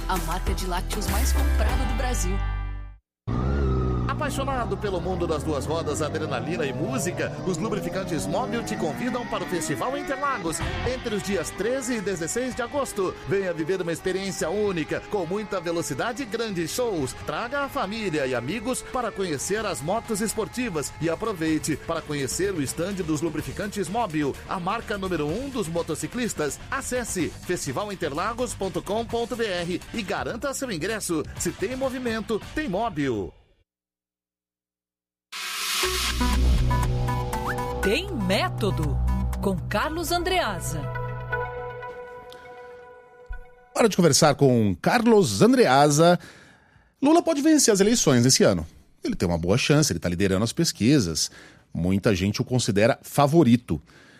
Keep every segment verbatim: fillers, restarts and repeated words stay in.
a marca de lácteos mais comprada do Brasil. Apaixonado pelo mundo das duas rodas, adrenalina e música, os lubrificantes Móbil te convidam para o Festival Interlagos entre os dias treze e dezesseis de agosto. Venha viver uma experiência única, com muita velocidade e grandes shows. Traga a família e amigos para conhecer as motos esportivas e aproveite para conhecer o estande dos lubrificantes Móbil, a marca número um dos motociclistas. Acesse festival interlagos ponto com ponto b r e garanta seu ingresso. Se tem movimento, tem Móbil. Tem Método, com Carlos Andreasa. Hora de conversar com Carlos Andreasa. Lula pode vencer as eleições esse ano. Ele tem uma boa chance, ele está liderando as pesquisas. Muita gente o considera favorito.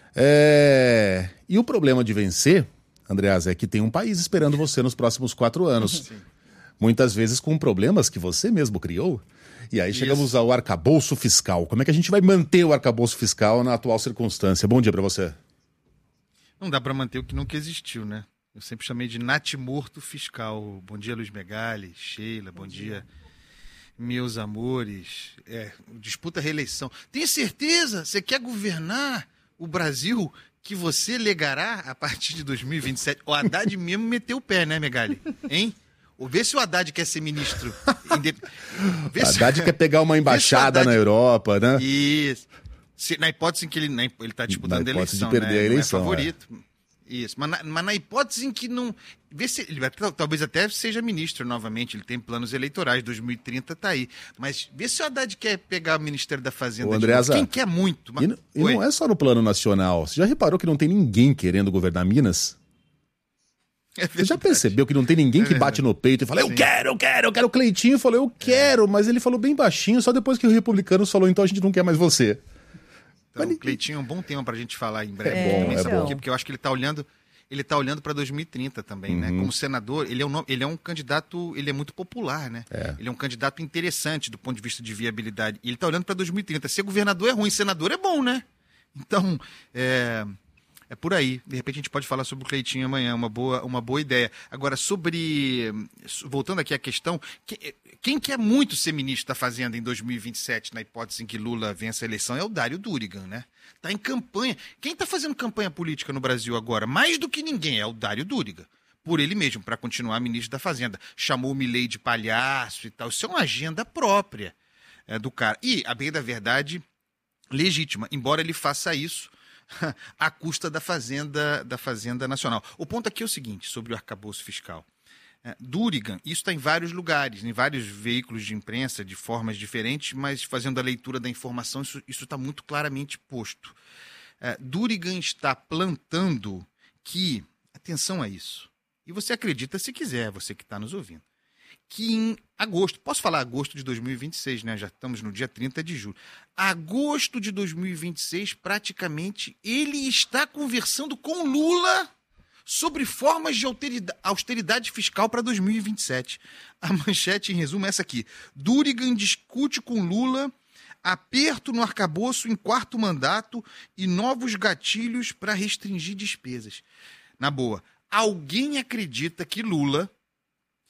É... E o problema de vencer, Andreasa, é que tem um país esperando você nos próximos quatro anos. Sim. Muitas vezes com problemas que você mesmo criou. E aí chegamos Isso. ao arcabouço fiscal. Como é que a gente vai manter o arcabouço fiscal na atual circunstância? Bom dia para você. Não dá para manter o que nunca existiu, né? Eu sempre chamei de natimorto fiscal. Bom dia, Luiz Megali, Sheila, bom, bom dia. dia, meus amores. É, disputa a reeleição. Tem certeza? Você quer governar o Brasil que você legará a partir de dois mil e vinte e sete? O Haddad mesmo meteu o pé, né, Megali? Hein? Vê se o Haddad quer ser ministro. Indep... O Haddad se... quer pegar uma embaixada Haddad... na Europa, né? Isso. Se, na hipótese em que ele na, ele está disputando a eleição, de perder né? a eleição, não é favorito. É. Isso. Mas na, mas na hipótese em que não... Vê se ele vai, talvez até seja ministro novamente. Ele tem planos eleitorais. dois mil e trinta está aí. Mas vê se o Haddad quer pegar o Ministério da Fazenda. Ô, Andreasa, quem quer muito. Mas... E, não, e não é só no plano nacional. Você já reparou que não tem ninguém querendo governar Minas? É Você já percebeu que não tem ninguém que bate no peito e fala, Sim. eu quero, eu quero, eu quero. O Cleitinho falou, eu quero, é. mas ele falou bem baixinho, só depois que o Republicanos falou, então a gente não quer mais você. Então, mas... O Cleitinho é um bom tema pra gente falar em breve. É bom, é sabe bom. Por quê? Porque eu acho que ele tá olhando, ele tá olhando para dois mil e trinta também, uhum. né? Como senador, ele é, um, ele é um candidato, ele é muito popular, né? É. Ele é um candidato interessante do ponto de vista de viabilidade. E ele tá olhando para dois mil e trinta. Ser governador é ruim, senador é bom, né? Então, é... É por aí. De repente a gente pode falar sobre o Cleitinho amanhã, uma boa, uma boa ideia. Agora, sobre... Voltando aqui à questão, quem quer muito ser ministro da Fazenda em dois mil e vinte e sete, na hipótese em que Lula vença a eleição, é o Dário Durigan, né? Está em campanha. Quem está fazendo campanha política no Brasil agora, mais do que ninguém, é o Dário Durigan. Por ele mesmo, para continuar ministro da Fazenda. Chamou o Milei de palhaço e tal. Isso é uma agenda própria é, do cara. E, a bem da verdade, legítima. Embora ele faça isso à custa da Fazenda, da Fazenda Nacional. O ponto aqui é o seguinte, sobre o arcabouço fiscal. É, Durigan, isso está em vários lugares, em vários veículos de imprensa, de formas diferentes, mas fazendo a leitura da informação, isso está muito claramente posto. É, Durigan está plantando que, atenção a isso, e você acredita se quiser, você que está nos ouvindo, que em agosto, posso falar agosto de dois mil e vinte e seis, né? Já estamos no dia trinta de julho. Agosto de dois mil e vinte e seis, praticamente, ele está conversando com Lula sobre formas de austeridade fiscal para dois mil e vinte e sete. A manchete, em resumo, é essa aqui. Durigan discute com Lula aperto no arcabouço em quarto mandato e novos gatilhos para restringir despesas. Na boa, alguém acredita que Lula